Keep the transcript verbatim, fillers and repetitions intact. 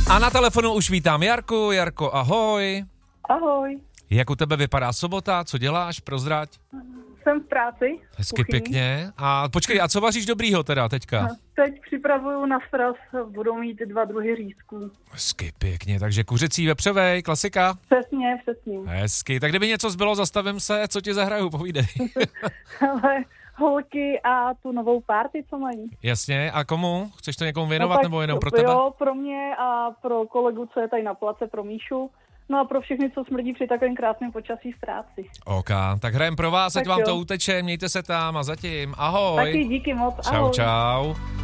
A na telefonu už vítám Jarku. Jarko, ahoj. Ahoj. Jak u tebe vypadá sobota? Co děláš? Prozrať. Jsem v práci. Hezky kuchyni. pěkně. A počkej, a co vaříš dobrýho teda teďka? Teď připravuju na sraz, budou mít dva druhy řízků. Hezky pěkně, takže kuřecí vepřovej, klasika. Přesně, přesně. Hezky, tak kdyby něco zbylo, zastavím se, co ti zahraju, povídej. Ale holky a tu novou party, co mají. Jasně, a komu? Chceš to někomu věnovat, no, nebo jenom pro tebe? Jo, pro mě a pro kolegu, co je tady na place, pro Míšu. No a pro všechny, co smrdí při takovém krásném počasí v práci. OK, tak hrajem pro vás, ať Tak vám jo. to uteče, mějte se tam a zatím, ahoj. Taky díky moc, Čau, ahoj. čau.